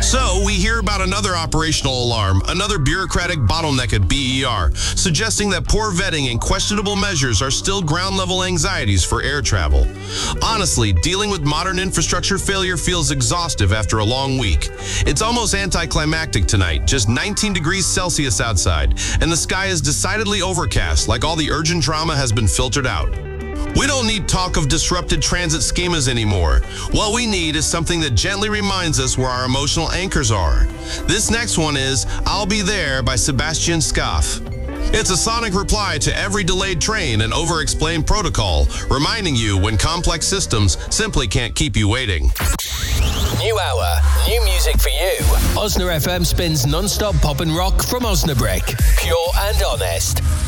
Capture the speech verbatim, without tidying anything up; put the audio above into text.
So, we hear about another operational alarm, another bureaucratic bottleneck at B E R, suggesting that poor vetting and questionable measures are still ground-level anxieties for air travel. Honestly, dealing with modern infrastructure failure feels exhaustive after a long week. It's almost anticlimactic tonight, just nineteen degrees Celsius outside, and the sky is decidedly overcast, like all the urgent drama has been filtered out. We don't need talk of disrupted transit schemas anymore. What we need is something that gently reminds us where our emotional anchors are. This next one is I'll Be There by Sebastian Scaff. It's a sonic reply to every delayed train and over-explained protocol, reminding you when complex systems simply can't keep you waiting. New hour, new music for you. Osna F M spins non-stop pop and rock from Osnabrück. Pure and honest.